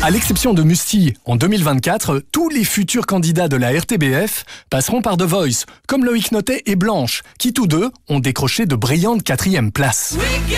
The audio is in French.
À l'exception de Musti, en 2024, tous les futurs candidats de la RTBF passeront par The Voice, comme Loïc Notet et Blanche, qui tous deux ont décroché de brillantes 4e places.